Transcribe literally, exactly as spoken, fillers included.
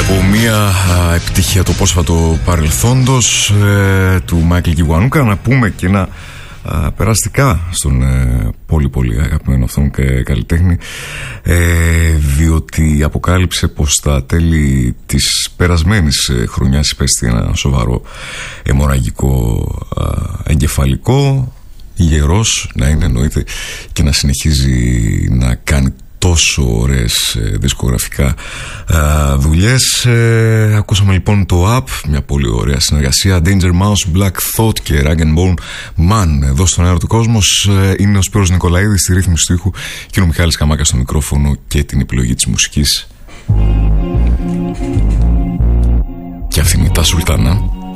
Από μια επιτυχία του πρόσφατο παρελθόντος ε, του Μάικλ Κιβουανούκα, να πούμε και ένα α, περαστικά στον ε, πολύ πολύ αγαπημένο αυτόν και καλλιτέχνη, ε, διότι αποκάλυψε πως στα τέλη της περασμένης ε, χρονιάς υπέστη ένα σοβαρό αιμορραγικό ε, εγκεφαλικό. Γερός να είναι, εννοείται, και να συνεχίζει να κάνει τόσο ωραίες ε, δισκογραφικά ε, δουλειές. Ε, ακούσαμε λοιπόν το Up, μια πολύ ωραία συνεργασία. Danger Mouse, Black Thought και Rag and Bone Man. Εδώ στον αέρα του κόσμος ε, είναι ο Σπύρος Νικολαίδης στη ρύθμιση του ήχου και ο Μιχάλης Καμάκας στο μικρόφωνο και την επιλογή της μουσικής. Και αυτή είναι η Τα Σουλτάνα.